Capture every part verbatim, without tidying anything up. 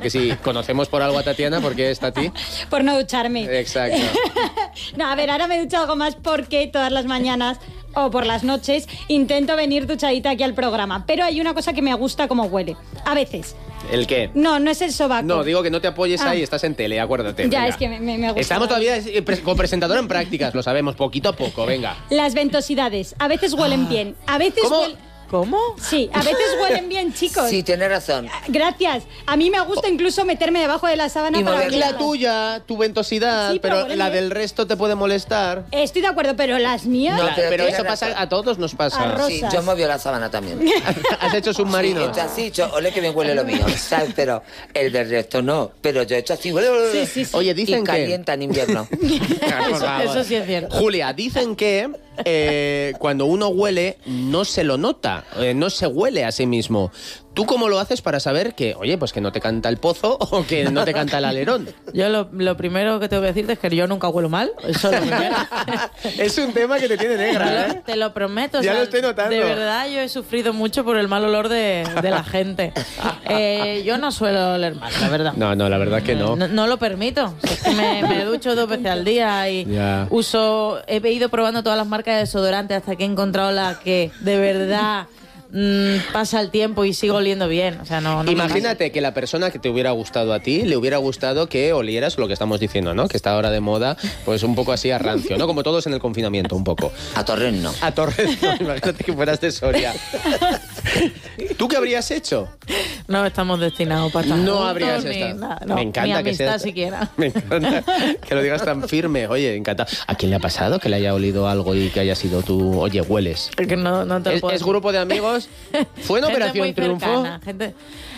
porque si conocemos por algo a Tatiana, ¿por qué es Tati? Por no ducharme. Exacto. No, a ver, ahora me he duchado algo más porque todas las mañanas o por las noches intento venir duchadita aquí al programa. Pero hay una cosa que me gusta como huele. A veces. ¿El qué? No, no es el sobaco. No, digo que no te apoyes Ah. ahí, estás en tele, acuérdate. Ya, venga. es que me, me, me gusta. Estamos todavía eh, pre- con presentadora en prácticas, lo sabemos, poquito a poco, venga. Las ventosidades. A veces huelen bien. A veces ¿Cómo? huelen... ¿Cómo? Sí, a veces huelen bien, chicos. Sí, tienes razón. Gracias. A mí me gusta incluso meterme debajo de la sábana Y para moverla. La olerlas. tuya, tu ventosidad, Sí, pero pero huele la bien. del resto te puede molestar. Estoy de acuerdo, pero las mías... No, La- pero pero tienes eso pasa, razón. a todos nos pasa. Arroz. Sí, Rosas. yo movió la sábana también. ¿Has hecho Sí, submarinos? he hecho así, he hecho, ole que bien huele lo mío, ¿sabes? Pero el del resto no. Pero yo he hecho así, huele, Sí, sí, sí. Oye, dicen y que... calienta en invierno. Por favor. Eso sí es cierto. Julia, dicen que eh, cuando uno huele no se lo nota, eh, no se huele a sí mismo. ¿Tú cómo lo haces para saber que, oye, pues que no te canta el pozo o que no te canta el alerón? Yo lo, lo primero que tengo que decirte es que yo nunca huelo mal. Eso es lo primero. Es un tema que te tiene negra, Yo ¿eh? te lo prometo. o Ya sea, lo estoy notando. De verdad, yo he sufrido mucho por el mal olor de, de la gente. Eh, yo no suelo oler mal, la verdad. No, no, la verdad que no. No, no lo permito. Si es que me, me ducho dos veces al día y Ya. uso... He ido probando todas las marcas de desodorante hasta que he encontrado la que de verdad mm, pasa el tiempo y sigo oliendo bien. O sea, no, no me Imagínate que la persona que te hubiera gustado a ti, le hubiera gustado que olieras lo que estamos diciendo, ¿no? Que está ahora de moda, pues un poco así a rancio, ¿no? Como todos en el confinamiento, un poco. A Torres no. A Torrento, imagínate que fueras de Soria. ¿Tú qué habrías hecho? pasa. No estamos destinados para estar No juntos, habrías ni estado. nada, no, Me encanta ni que amistad seas- siquiera. Me encanta que lo digas tan firme. Oye, encantado. ¿A quién le ha pasado que le haya olido algo y que haya sido tú? Oye, hueles. Es que no, no te lo ¿Es, puedo es decir. grupo de amigos? ¿Fue en Gente Operación muy Triunfo? cercana, gente-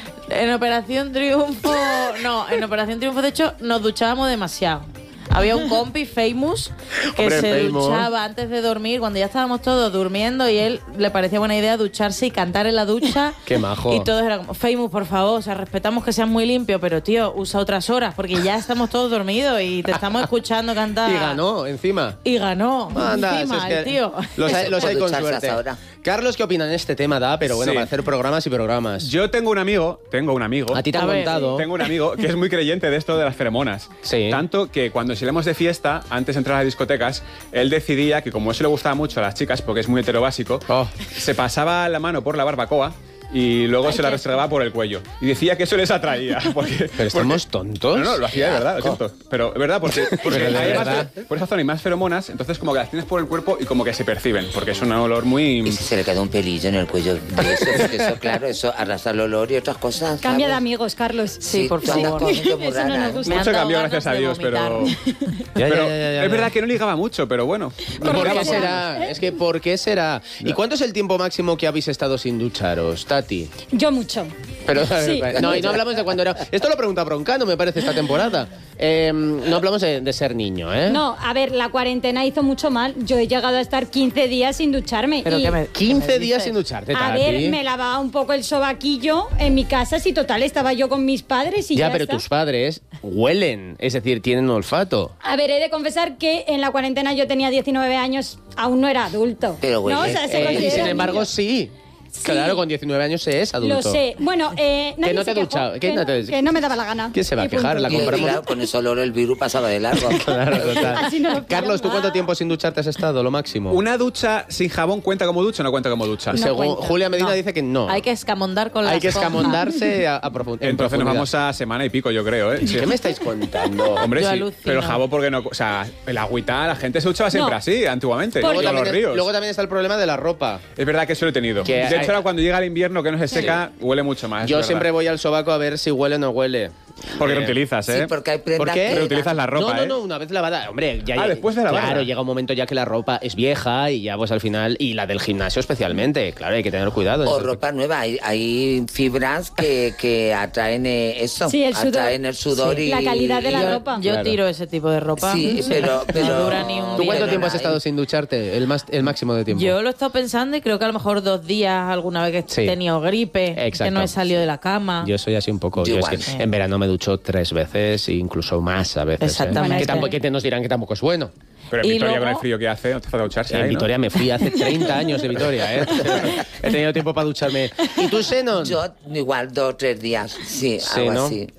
En Operación Triunfo... No, en Operación Triunfo, de hecho, nos duchábamos demasiado. Había un compi, Famous, que Hombre, se Famous. duchaba antes de dormir, cuando ya estábamos todos durmiendo, y él le parecía buena idea ducharse y cantar en la ducha. Qué majo. Y todos eran como, Famous, por favor, o sea, respetamos que seas muy limpio, pero tío, usa otras horas, porque ya estamos todos dormidos y te estamos escuchando cantar. Y ganó, encima. Y ganó. Anda, encima, si es que el tío. Los hay, los hay Por con ducharse suerte. hasta ahora. Carlos, ¿qué opinan de este tema? Da, pero bueno, Sí. para hacer programas y programas. Yo tengo un amigo, tengo un amigo. A ti te A han ver, contado. Tengo un amigo que es muy creyente de esto de las feromonas. Sí. Tanto que cuando salimos de fiesta, antes de entrar a las discotecas, él decidía que como eso le gustaba mucho a las chicas, porque es muy heterobásico, Oh. se pasaba la mano por la barbacoa y luego se la restregaba por el cuello. Y decía que eso les atraía. Porque, Pero estamos porque- tontos. No, no, lo hacía de verdad, lo siento. Pero es verdad, porque, porque Pero de hay más- verdad. por esa zona hay más feromonas, entonces como que las tienes por el cuerpo y como que se perciben, porque es un olor muy... Y si se le queda un pelillo en el cuello de eso, porque eso, claro, eso arrasa el olor y otras cosas. Cambia de ¿sabes? amigos, Carlos. Sí, por tú andas favor. con gente muy Eso no rara, nos ¿eh? gusta. Me han Mucho dado cambió, ganas gracias a de Dios, pero... vomitar. Ya, ya, pero ya, ya, ya. es verdad que no ligaba mucho, pero bueno. ¿Por qué qué? será? Es que ¿por qué será? ¿Y cuánto es el tiempo máximo que habéis estado sin ducharos, Tati? Yo mucho. Pero, Sí. no, y no hablamos de cuando era... Esto lo pregunta Broncano, me parece, esta temporada. Eh, no hablamos de, de ser niño, ¿eh? No, a ver, la cuarentena hizo mucho mal. Yo he llegado a estar quince días sin ducharme. Pero y, que me- quince ¿qué me días dices? sin ducharte, a Tati. ver, me lavaba un poco el sobaquillo en mi casa. Si total, estaba yo con mis padres y ya, Ya, pero está. tus padres huelen, es decir, tienen olfato. A ver, he de confesar que en la cuarentena yo tenía diecinueve años, aún no era adulto. Pero ¿no? O huele. sea, se Eh, y considera sin niño. embargo, sí. Sí. Claro, con diecinueve años se es adulto. Lo sé. Bueno, eh, nadie no se te quejó, duchaba, que Que, no te- que no me daba la gana. ¿Quién se va a Y quejar? punto. La Y, compramos. claro, con ese olor el virus pasaba de largo. Claro, total. Así no lo Carlos, ¿tú quiero cuánto más. tiempo sin ducharte has estado? Lo máximo. ¿Una ducha sin jabón cuenta como ducha o no cuenta como ducha? No Según cuenta. Julia Medina No. dice que no. Hay que escamondar con la Hay que esponja. escamondarse a, a profu- en Entonces nos profundidad. vamos a semana y pico, yo creo, ¿eh? Sí. ¿Qué me estáis contando? Hombre, Yo sí, alucino. pero el jabón porque no... O sea, el agüita, la gente se duchaba siempre No. así, antiguamente, Porque- luego Luego los también, ríos. luego también está el problema de la ropa. Es verdad que eso lo he tenido. Que de hay- hecho, ahora cuando llega el invierno que no se seca, huele mucho más. es Yo verdad. siempre voy al sobaco a ver si huele o no huele. Porque Eh, reutilizas, ¿eh? Sí, porque hay prendas ¿Por qué? que- Reutilizas la ropa, no, no, ¿eh? no, una vez lavada. Hombre, ya Ah, después de lavarla. Claro, llega un momento ya que la ropa es vieja y ya pues al final, y la del gimnasio especialmente, claro, hay que tener cuidado. O Entonces, ropa nueva, hay, hay fibras que, que atraen eh, eso, Sí, el sudor. atraen el sudor Sí. y... La calidad de la Yo, ropa. yo Claro. tiro ese tipo de ropa. Sí, pero- pero- No dura ni un ¿Tú día. cuánto de tiempo has nada, estado ¿eh? sin ducharte? El, más, el máximo de tiempo. Yo lo he estado pensando y creo que a lo mejor dos días alguna vez que Sí. he tenido gripe, Exacto. que no he salido de la cama. Yo soy así un poco. Yo Yo es igual. que en verano me ducho tres veces, incluso más a veces. ¿eh? Exactamente. Que, tampoco, que te nos dirán que tampoco es bueno. Pero en Y Vitoria luego- con el frío que hace, no te falta ducharse En ahí, ¿no? Vitoria me fui hace treinta años de Vitoria, ¿eh? He tenido tiempo para ducharme. ¿Y tú, Senon? Yo igual dos o tres días, sí, Sí, algo ¿no? así.